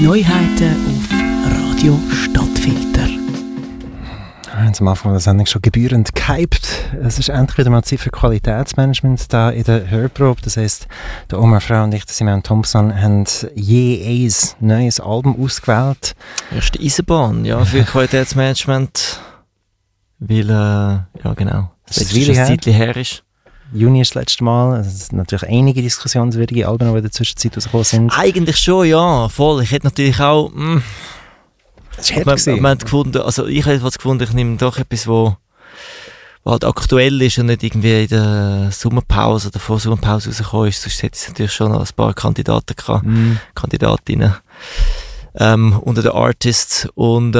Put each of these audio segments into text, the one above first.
Neuheiten auf Radio Stadtfilter. Wir haben am Anfang der Sendung schon gebührend gehypt. Es ist endlich wieder mal Zeit für Qualitätsmanagement da in der Hörprobe. Das heisst, der Omar Frau und ich, der Simon Thompson, haben je ein neues Album ausgewählt. Erste Eisenbahn, ja, für Qualitätsmanagement. Weil, ja genau, das ist ein Zeitchen her ist. Juni ist das letzte Mal. Es sind natürlich einige diskussionswürdige Alben, die in der Zwischenzeit rausgekommen sind. Eigentlich schon, ja, voll. Ich hätte natürlich auch... Das ist man hat gefunden, also ich hätte was gefunden, ich nehme doch etwas, wo halt aktuell ist und nicht irgendwie in der Sommerpause oder vor Sommerpause rausgekommen ist. Sonst hätte es natürlich schon noch ein paar Kandidaten gehabt, Kandidatinnen unter den Artists. Und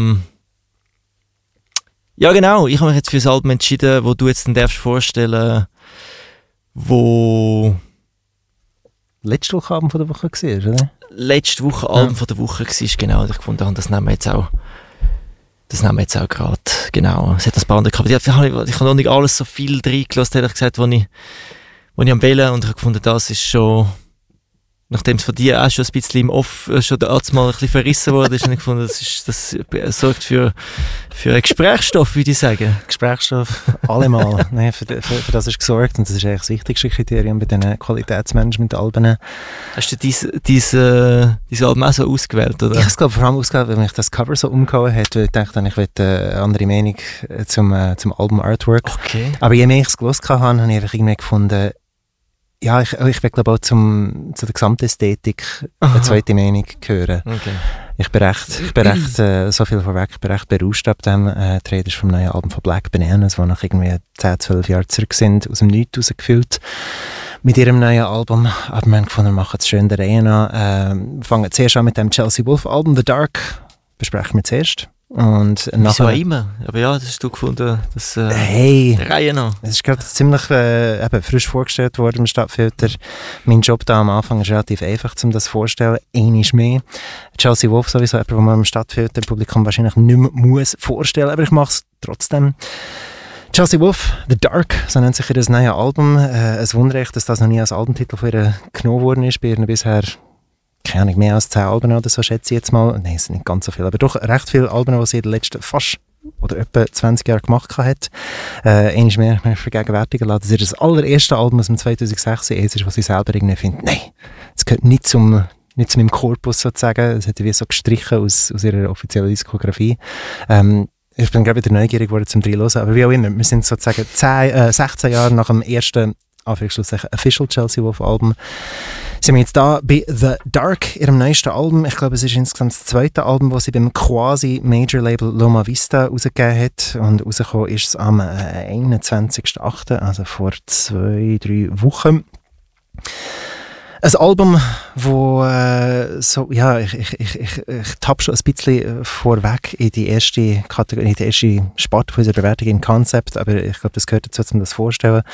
ja genau, ich habe mich jetzt für das Album entschieden, wo du jetzt dann darfst vorstellen, wo letzte Woche Abend von der Woche war, oder? Letzte Woche Album von der Woche war, genau. Ich fand, das nehmen wir jetzt auch gerade, genau. Es hat ein paar andere gehabt. Ich habe noch nicht alles so viel reingelassen, ehrlich gesagt, wo ich am Wählen, und ich habe gefunden, das ist schon, nachdem es von dir auch schon ein bisschen im Off schon mal ein bisschen verrissen wurde, ist, habe ich gefunden, das sorgt für einen Gesprächsstoff, würde ich sagen. Gesprächsstoff, allemal. Nein, für das ist gesorgt, und das ist eigentlich das wichtigste Kriterium bei diesen Qualitätsmanagement-Alben. Hast du diese Alben auch so ausgewählt, oder? Ich habe es, glaube ich, vor allem ausgewählt, weil mich das Cover so umgehauen hat, weil ich dachte, ich will eine andere Meinung zum Album-Artwork. Okay. Aber je mehr ich es gelesen habe, habe ich einfach irgendwie gefunden, ja, ich will, glaube auch zu der Gesamtästhetik eine zweite Meinung hören. Okay. Ich bin recht so viel vorweg, ich bin recht berauscht ab dem Trailer vom neuen Album von Black Bananas, die nach irgendwie 10-12 Jahren zurück sind, aus dem Nichts rausgefüllt mit ihrem neuen Album. Aber wir haben gefunden, wir machen es schön der Reihe an. Wir fangen zuerst an mit dem Chelsea Wolfe Album, The Dark, besprechen wir zuerst. Und wieso immer? Aber ja, das hast du gefunden, das hey, der Reihe noch. Es ist gerade ziemlich frisch vorgestellt worden im Stadtfilter. Mein Job da am Anfang ist relativ einfach, um das vorzustellen. Einmal mehr. Chelsea Wolfe sowieso, jemand, den man im Stadtfilter-Publikum wahrscheinlich nicht mehr muss vorstellen, aber ich mache es trotzdem. Chelsea Wolfe, The Dark, so nennt sich ihr neues Album. Es wundert, dass das noch nie als Albumtitel von ihr genommen worden ist. Bei ihr bisher, keine Ahnung, mehr als 10 Alben oder so, schätze ich jetzt mal. Nein, es sind nicht ganz so viele, aber doch recht viele Alben, die sie in den letzten fast oder etwa 20 Jahren gemacht hat. Einmal mehr vergegenwärtigen lassen, dass ihr das allererste Album aus dem 2016 ist, was sie selber irgendwie findet, nein, es gehört nicht zu meinem Korpus sozusagen. Es hat wie so gestrichen aus ihrer offiziellen Diskografie. Ich bin gerade wieder neugierig geworden zum Reinhören, aber wie auch immer, wir sind sozusagen 16 Jahre nach dem ersten Official Chelsea Wolfe Album. Sind wir jetzt da bei The Dark, ihrem neuesten Album. Ich glaube, es ist insgesamt das zweite Album, das sie beim quasi Major Label Loma Vista rausgegeben hat. Und rausgekommen ist es am 21.08., also vor 2-3 Wochen. Ein Album, wo so, ja, ich tappe schon ein bisschen vorweg in die erste Kategorie, in die erste Sparte von unserer Bewertung im Konzept, aber ich glaube, das gehört dazu, um das vorzustellen.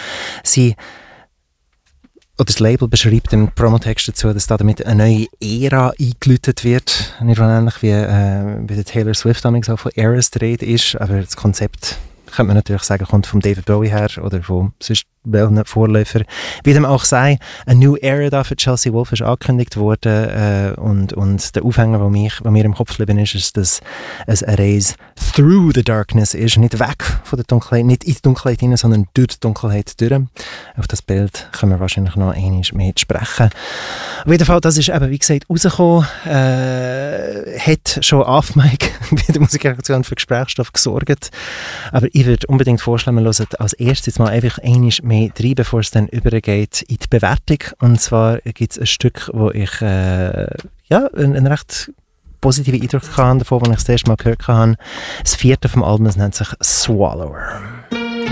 Das Label beschreibt im Promotext dazu, dass damit eine neue Ära eingeläutet wird. Nicht ähnlich wie bei der Taylor Swift damals auch von Eras die Rede ist, aber das Konzept, könnte man natürlich sagen, kommt von David Bowie her oder von sonst welchen Vorläufer. Wie dem auch sei, eine New Era da für Chelsea Wolfe ist angekündigt worden und der Aufhänger, der mir im Kopf geblieben ist, dass es eine Reise through the darkness ist, nicht weg von der Dunkelheit, nicht in die Dunkelheit hinein, sondern durch die Dunkelheit durch. Auf das Bild können wir wahrscheinlich noch einmal mehr sprechen. Auf jeden Fall, das ist eben, wie gesagt, rausgekommen, hat schon auf Mike bei der Musikredaktion für Gesprächsstoff gesorgt, aber ich würde unbedingt vorschlagen, wir hören als erstes mal einfach einmal mehr rein, bevor es dann übergeht in die Bewertung. Und zwar gibt es ein Stück, wo ich einen recht positiven Eindruck hatte davon, als ich das erste Mal gehört habe. Das 4. vom Album, das nennt sich Swallower.